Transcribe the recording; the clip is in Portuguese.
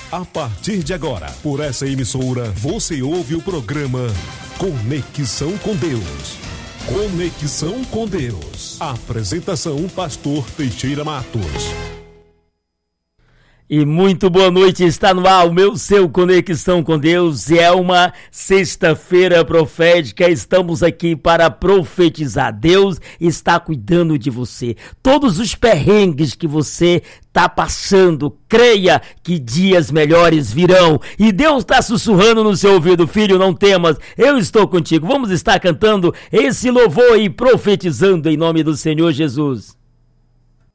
A partir de agora, por essa emissora, você ouve o programa Conexão com Deus. Conexão com Deus. Apresentação, Pastor Teixeira Matos. E muito boa noite, está no ar o seu Conexão com Deus. É uma sexta-feira profética, estamos aqui para profetizar. Deus está cuidando de você. Todos os perrengues que você está passando, creia que dias melhores virão. E Deus está sussurrando no seu ouvido: filho, não temas, eu estou contigo. Vamos estar cantando esse louvor e profetizando em nome do Senhor Jesus.